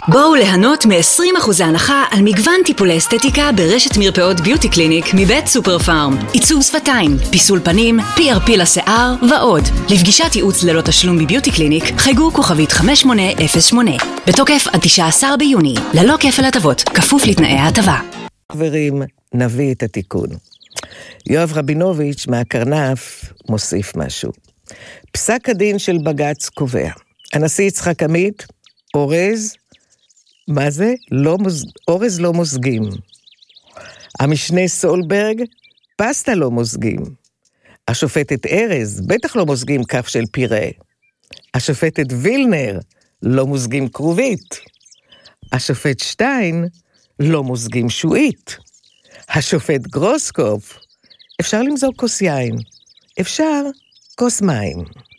בואו ליהנות מ-20% הנחה על מגוון טיפולי אסתטיקה ברשת מרפאות ביוטי קליניק מבית סופר פארם. עיצוב שפתיים, פיסול פנים, PRP לשיער ועוד. לפגישת ייעוץ ללא תשלום בביוטי קליניק, חייגו כוכבית 5808. בתוקף עד 19 ביוני, ללא כפל הטבות, כפוף לתנאי ההטבה. חברים, נביא את התיקון. יואב רבינוביץ' מהקרנף מוסיף משהו. פסק הדין של בג"ץ קובע. הנשיא יצחק עמית, אורז, מה זה? אורז לא מוזגים. המשנה סולברג, פסטה לא מוזגים. השופטת ארז, בטח לא מוזגים כף של פירה. השופטת וילנר, לא מוזגים כרובית. השופט שטיין, לא מוזגים שועית. השופט גרוסקופ, אפשר למזוג כוס יין. אפשר כוס מים.